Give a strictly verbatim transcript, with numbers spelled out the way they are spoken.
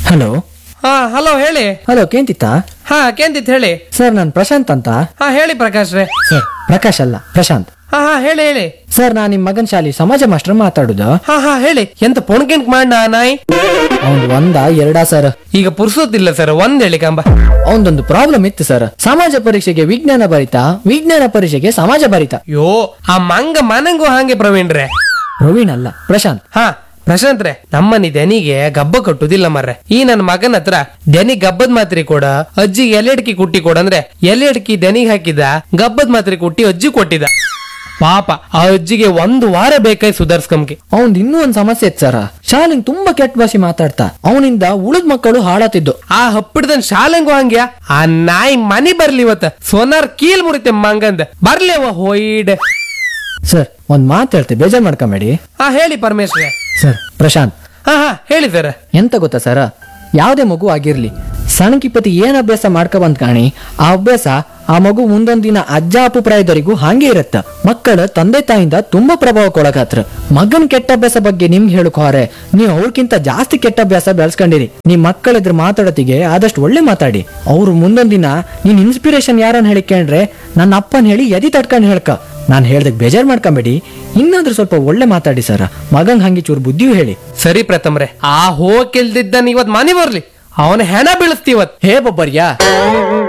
Hello. ಹಾ hello ಹೇಳಿ. Hello ಕೇಂತಿತ್ತ? ಹಾ ಕೇಂತಿತ್ ಹೇಳಿ. ಸರ್ ನಾನು ಪ್ರಶಾಂತ್ ಅಂತ. ಹಾ ಹೇಳಿ ಪ್ರಕಾಶ್ ರೇ. ಸರ್ ಪ್ರಕಾಶ್ ಅಲ್ಲ ಪ್ರಶಾಂತ್. ಹಾ ಹಾ ಹೇಳಿ ಹೇಳಿ. ಸರ್ ನಾನು ನಿಮ್ಮ ಮಗನ ಶಾಲೆ ಸಮಾಜ ಮಾಸ್ಟರ್ ಮಾತಾಡುದು. ಹಾ ಹಾ ಹೇಳಿ. ಎಂತ ಪೊಣ್ಕೆಂಟ್ ಮಾಡ ನಾಯಿ. ಅವ್ನ್ ಒಂದ ಎರಡಾ ಸರ್? ಈಗ ಪುರ್ಸೋತಿಲ್ಲ ಸರ್, ಒಂದ್ ಹೇಳಿ ಕಂಬ. ಅವನದೊಂದು ಪ್ರಾಬ್ಲಮ್ ಇತ್ತು ಸರ್. ಸಮಾಜ ಪರೀಕ್ಷೆಗೆ ವಿಜ್ಞಾನ ಬರಿತ, ವಿಜ್ಞಾನ ಪರೀಕ್ಷೆಗೆ ಸಮಾಜ ಬರಿತ. ಯೋ ಆ ಮಂಗ ಮನಂಗೂ ಹಾಗೆ ಪ್ರವೀಣ್ ರೇ. ಪ್ರವೀಣ್ ಅಲ್ಲ ಪ್ರಶಾಂತ್. ಹಾ ಪ್ರಶಾಂತ್ ರೇ, ನಮ್ಮನಿ ದನಿಗೆ ಗಬ್ಬ ಕಟ್ಟುದಿಲ್ಲ ಮರ್ರೆ. ಈ ನನ್ನ ಮಗನ ಹತ್ರ ದನಿ ಗಬ್ಬದ್ ಮಾತ್ರೆ ಕೊಡ, ಅಜ್ಜಿಗೆ ಎಲೆ ಅಡ್ಕಿ ಕುಟ್ಟಿ ಕೊಡ ಅಂದ್ರೆ ಎಲೆ ಅಡ್ಕಿ ದನಿಗೆ ಹಾಕಿದ, ಗಬ್ಬದ್ ಮಾತ್ರೆ ಕುಟ್ಟಿ ಅಜ್ಜಿ ಕೊಟ್ಟಿದ. ಪಾಪ ಆ ಅಜ್ಜಿಗೆ ಒಂದು ವಾರ ಬೇಕಾಯ್ ಸುಧಾರ್ಸ್ಕಂಗೆ. ಅವನ್ ಇನ್ನೂ ಒಂದ್ ಸಮಸ್ಯೆ ಇತ್ತು ಸರ್. ಶಾಲೆಂಗ್ ತುಂಬಾ ಕೆಟ್ಟ ಭಾಷೆ ಮಾತಾಡ್ತಾ ಅವನಿಂದ ಉಳಿದ ಮಕ್ಕಳು ಹಾಳಾತಿದ್ದು. ಆ ಹಪ್ಪಿಡ್ದನ್ ಶಾಲೆಂಗು ಹಂಗ್ಯಾ. ಆ ನಾಯಿ ಮನಿ ಬರ್ಲಿ ಇವತ್ತ ಸೋನಾರ್ ಕೀಲ್ ಮುರಿತೆ ಮಂಗಂದ ಬರ್ಲಿ ಅವ ಹೋಯ್ಡ್. ಸರ್ ಒಂದ್ ಮಾತು ಹೇಳ್ತೆ, ಬೇಜಾರ್ ಮಾಡ್ಕೊಂಬೇಡಿ. ಹಾ ಹೇಳಿ ಪರಮೇಶ್ವರ. ಸರ್ ಪ್ರಶಾಂತ್. ಹಾ ಹಾ ಹೇಳಿ ಸರ್. ಎಂತ ಗೊತ್ತಾ ಸರ, ಯಾವ್ದೇ ಮಗು ಆಗಿರ್ಲಿ ಸಣ್ಣಕಿಪತಿ ಏನ್ ಅಭ್ಯಾಸ ಮಾಡ್ಕೊ ಬಂದ್ ಕಾಣಿ, ಆ ಅಭ್ಯಾಸ ಆ ಮಗು ಮುಂದೊಂದ್ ದಿನ ಅಜ್ಜ ಅಪ್ಪು ಪ್ರಾಯದವರೆಗೂ ಹಾಗೆ ಇರತ್ತ. ಮಕ್ಕಳ ತಂದೆ ತಾಯಿಂದ ತುಂಬಾ ಪ್ರಭಾವಕ್ಕೊಳಗಾತ್ರ. ಮಗನ್ ಕೆಟ್ಟ ಅಭ್ಯಾಸ ಬಗ್ಗೆ ನಿಮ್ಗೆ ಹೇಳಕ್ ಹೋರೆ ನೀವು ಅವ್ರಕ್ಕಿಂತ ಜಾಸ್ತಿ ಕೆಟ್ಟ ಅಭ್ಯಾಸ ಬೆಳೆಸ್ಕೊಂಡಿರಿ. ನಿಮ್ ಮಕ್ಕಳ ಎದುರು ಮಾತಾಡೋತಿಗೆ ಆದಷ್ಟು ಒಳ್ಳೆ ಮಾತಾಡಿ. ಅವ್ರು ಮುಂದೊಂದ್ ದಿನ ನೀನ್ ಇನ್ಸ್ಪಿರೇಷನ್ ಯಾರನ್ನ ಹೇಳಿಕೊಂಡ್ರೆ ನನ್ನ ಅಪ್ಪನ್ ಹೇಳಿ ಎದಿ ತಡ್ಕೊಂಡ್ ಹೇಳ್ಕ. ನಾನ್ ಹೇಳ್ದಕ್ ಬೇಜಾರ್ ಮಾಡ್ಕೊಂಬೇಡಿ, ಇನ್ನಾದ್ರೂ ಸ್ವಲ್ಪ ಒಳ್ಳೆ ಮಾತಾಡಿ ಸರ. ಮಗಂಗ್ ಹಂಗಿ ಚೂರು ಬುದ್ಧಿಯೂ ಹೇಳಿ. ಸರಿ ಪ್ರಥಮ್ರೆ, ಆ ಹೋಗಿಲ್ದಿದ್ದನ್ ಇವತ್ ಮನಿ ಬರ್ಲಿ, ಅವನ ಹೆಣ ಬೀಳಿಸ್ತೀವತ್. ಹೇ ಬೊಬ್ಬರ್ಯಾ.